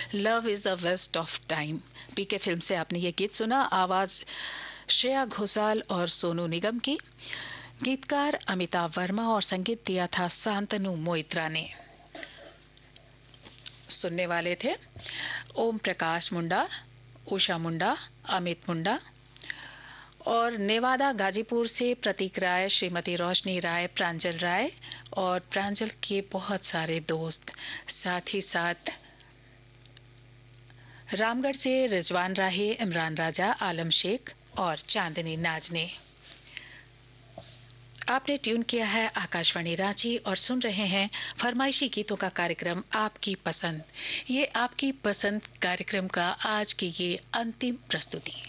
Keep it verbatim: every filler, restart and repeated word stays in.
Love is a waste of time. PK film से आपने ये गीत सुना। आवाज श्रेया घोषाल और सोनू निगम की। गीतकार अमिताभ वर्मा और संगीत दिया था शांतनु मोइत्रा ने। सुनने वाले थे ओम प्रकाश मुंडा, उषा मुंडा, अमित मुंडा और नेवादा गाजीपुर से प्रतीक राय, श्रीमती रोशनी राय, प्रांजल राय और प्रांजल के बहुत सारे दोस्त, साथ ही साथ रामगढ़ से रिजवान राही, इमरान राजा, आलम शेख और चांदनी नाज ने। आपने ट्यून किया है आकाशवाणी रांची और सुन रहे हैं फरमाइशी गीतों का कार्यक्रम आपकी पसंद। ये आपकी पसंद कार्यक्रम का आज की ये अंतिम प्रस्तुति।